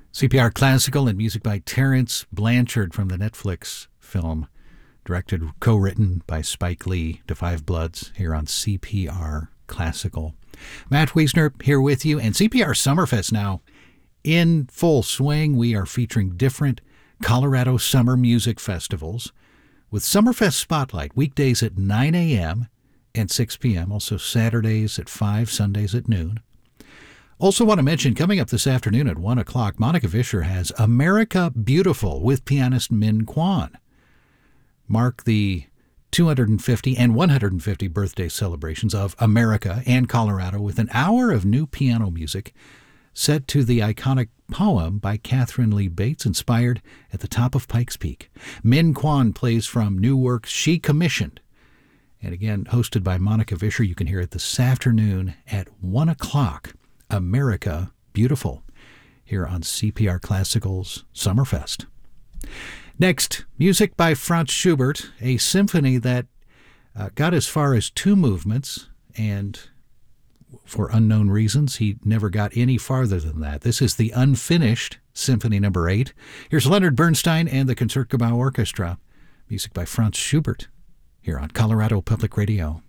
CPR Classical and music by Terence Blanchard from the Netflix film, directed, co-written by Spike Lee, Da 5 Bloods, here on CPR Classical. Matt Wiesner here with you, and CPR Summerfest now in full swing. We are featuring different Colorado summer music festivals with Summerfest Spotlight, weekdays at 9 a.m. and 6 p.m., also Saturdays at 5, Sundays at noon. Also want to mention, coming up this afternoon at 1 o'clock, Monica Vischer has America Beautiful with pianist Min Kwan. Mark the 250 and 150 birthday celebrations of America and Colorado with an hour of new piano music set to the iconic poem by Catherine Lee Bates, inspired at the top of Pikes Peak. Min Kwan plays from new works she commissioned. And again, hosted by Monica Vischer. You can hear it this afternoon at 1 o'clock. America Beautiful, here on CPR Classical's Summerfest. Next, music by Franz Schubert, a symphony that got as far as 2 movements, and for unknown reasons, he never got any farther than that. This is the unfinished Symphony No. 8. Here's Leonard Bernstein and the Concertgebouw Orchestra. Music by Franz Schubert, here on Colorado Public Radio.